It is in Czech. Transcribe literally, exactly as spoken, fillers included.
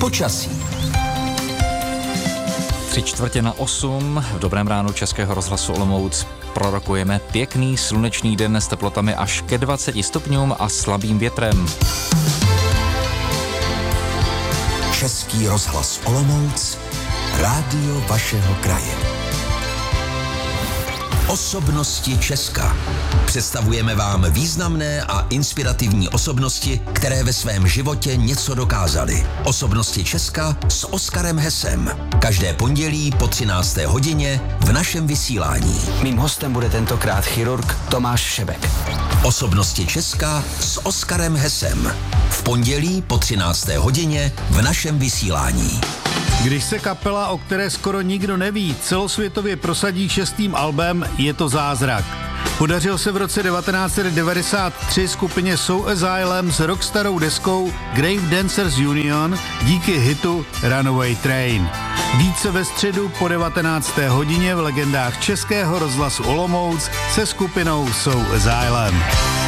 Počasí. Tři čtvrtě na osm v dobrém ránu Českého rozhlasu Olomouc prorokujeme pěkný slunečný den s teplotami až ke dvaceti stupňům a slabým větrem. Český rozhlas Olomouc, rádio vašeho kraje. Osobnosti Česka. Představujeme vám významné a inspirativní osobnosti, které ve svém životě něco dokázaly. Osobnosti Česka s Oskarem Hesem. Každé pondělí po třinácté hodině v našem vysílání. Mým hostem bude tentokrát chirurg Tomáš Šebek. Osobnosti Česka s Oskarem Hesem. V pondělí po třinácté hodině v našem vysílání. Když se kapela, o které skoro nikdo neví, celosvětově prosadí šestým albem, je to zázrak. Podařil se v roce devatenáct set devadesát tři skupině Soul Asylum s rockstarou deskou Grave Dancers Union díky hitu Runaway Train. Více ve středu po devatenácté hodině v legendách Českého rozhlasu Olomouc se skupinou Soul Asylum.